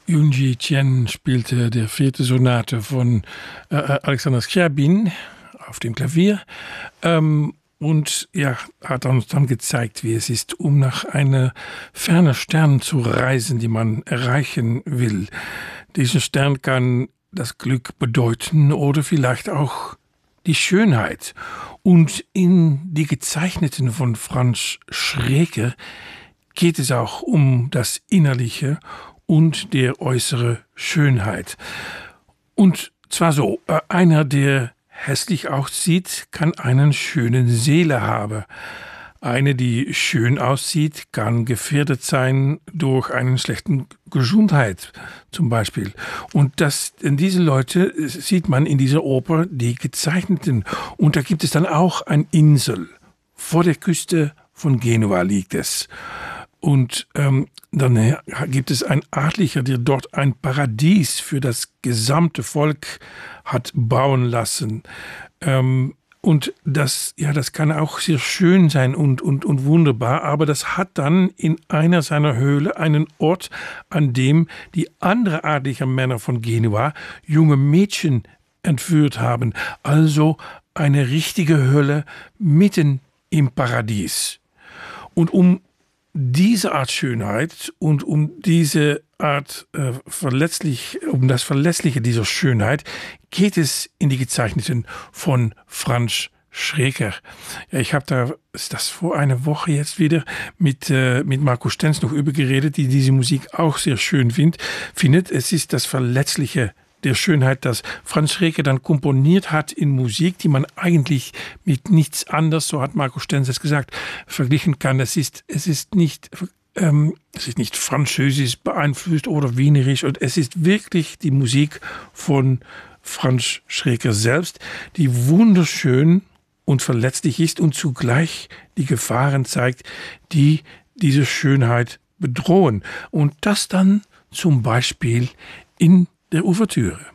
Yoon-ji Chen spielte der vierte Sonate von Alexander Scriabin auf dem Klavier und ja, hat uns dann gezeigt, wie es ist, um nach einer fernen Stern zu reisen, die man erreichen will. Dieser Stern kann das Glück bedeuten oder vielleicht auch die Schönheit. Und in die Gezeichneten von Franz Schreker geht es auch um das Innerliche und der äußere Schönheit. Und zwar so, einer, der hässlich aussieht, kann einen schönen Seele haben. Eine, die schön aussieht, kann gefährdet sein durch einen schlechten Gesundheit zum Beispiel. Und diese Leute sieht man in dieser Oper, die Gezeichneten. Und da gibt es dann auch eine Insel. Vor der Küste von Genua liegt es. Und dann gibt es einen Adliger, der dort ein Paradies für das gesamte Volk hat bauen lassen. Und das kann auch sehr schön sein und wunderbar, aber das hat dann in einer seiner Höhle einen Ort, an dem die anderen adligen Männer von Genua junge Mädchen entführt haben. Also eine richtige Hölle mitten im Paradies. Und um diese Art Schönheit und um diese Art um das Verletzliche dieser Schönheit geht es in die Gezeichneten von Franz Schreker. Ja, ich habe das vor einer Woche jetzt wieder mit Marco Stenz noch übergeredet, die diese Musik auch sehr schön findet. Es ist das Verletzliche der Schönheit, das Franz Schreker dann komponiert hat in Musik, die man eigentlich mit nichts anderes, so hat Marco Stenz es gesagt, verglichen kann. Es ist nicht französisch beeinflusst oder wienerisch, und es ist wirklich die Musik von Franz Schreker selbst, die wunderschön und verletzlich ist und zugleich die Gefahren zeigt, die diese Schönheit bedrohen. Und das dann zum Beispiel in der Ouvertüre.